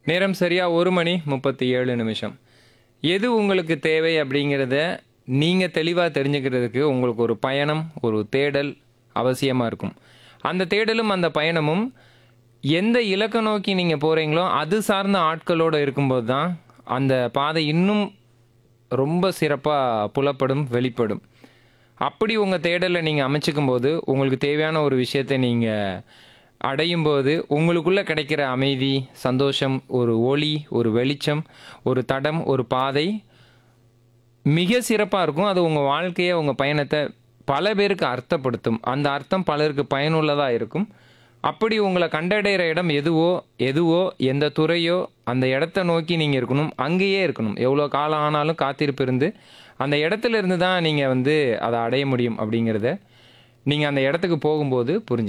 நேரம் சரியா 1:37. எது உங்களுக்கு தேவை அப்படிங்கிறத நீங்க தெளிவா தெரிஞ்சுக்கிறதுக்கு உங்களுக்கு ஒரு பயணம், ஒரு தேடல் அவசியமா இருக்கும். அந்த தேடலும் அந்த பயணமும் எந்த இலக்க நோக்கி நீங்க போறீங்களோ, அது சார்ந்த ஆட்களோட இருக்கும்போது தான் அந்த பாதை இன்னும் ரொம்ப சிறப்பா புலப்படும், வெளிப்படும். அப்படி உங்க தேடல நீங்க அமைச்சுக்கும்போது, உங்களுக்கு தேவையான ஒரு விஷயத்த நீங்க அடையும்போது, உங்களுக்குள்ள கிடைக்கிற அமைதி, சந்தோஷம், ஒரு ஒளி, ஒரு வெளிச்சம், ஒரு தடம், ஒரு பாதை மிக சிறப்பா இருக்கும். அது உங்க வாழ்க்கைய, உங்க பயணத்த பல பேருக்கு அர்த்தப்படுத்தும். அந்த அர்த்தம் பலருக்கு பயனுள்ளதா இருக்கும். அப்படி உங்கள கண்டடையிற இடம் எதுவோ, எந்த துறையோ, அந்த இடத்த நோக்கி நீங்க இருக்கணும். அங்கேயே இருக்கணும். எவ்வளோ காலம் ஆனாலும் காத்திருப்பு இருந்து, அந்த இடத்துல இருந்து தான் நீங்க வந்து அத அடைய முடியும் அப்படிங்கிறத, நீங்க அந்த இடத்துக்கு போகும்போது புரிஞ்சுக்கலாம்.